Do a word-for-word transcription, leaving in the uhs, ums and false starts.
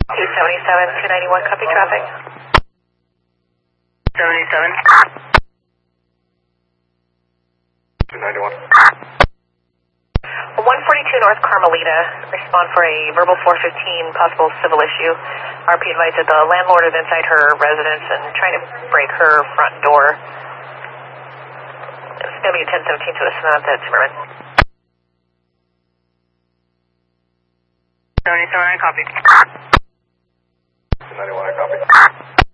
two seventy-seven, two ninety-one, copy traffic. seventy-seven. two ninety-one. one forty-two North Carmelita, respond for a verbal four fifteen possible civil issue. R P advised that the landlord is inside her residence and trying to break her front door. It's going to be a ten seventeen to the Sonata Zimmerman. seventy-seven, I copy. two ninety-one, I copy.